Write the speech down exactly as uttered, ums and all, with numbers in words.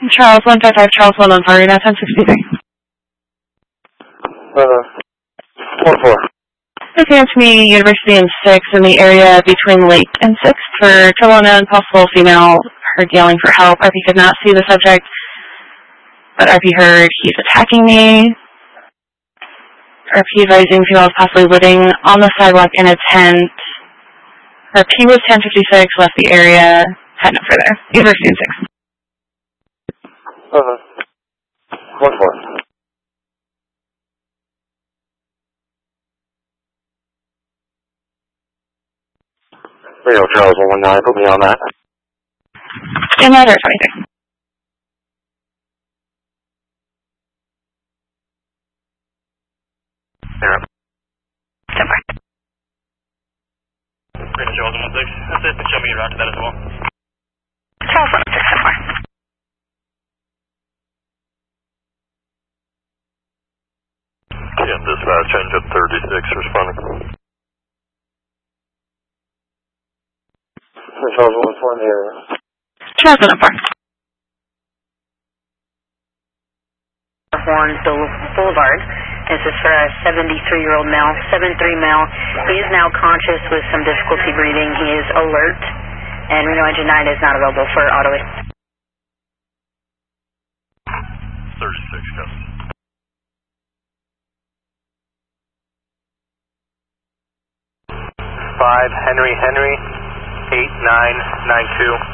Charles, one five five, Charles, one one four, you're now ten sixty-three. Uh, one four. Okay, Anthony, University and six in the area between Lake and sixth for trouble unknown, possible female, heard yelling for help. R P could not see the subject, but R P heard he's attacking me. R P advising female is possibly living on the sidewalk in a tent. R P was ten fifty-six, left the area, had no further. University and six. Uh, one four. Radio Charles one one nine, put me on that. In that or twenty-six. Zero. Stand by. Radio Charles one one six, that's it, show me your route to that as well. Charles one one six, stand by. Yeah, dispatch, change at thirty-six, responding. Charles one one four in the area. Charles one one four. Horn Boulevard. This is for a seventy-three-year-old male, seven three male. He is now conscious with some difficulty breathing. He is alert, and Reno Engine nine is not available for auto. thirty-six, custody. five Henry Henry, eight nine nine two.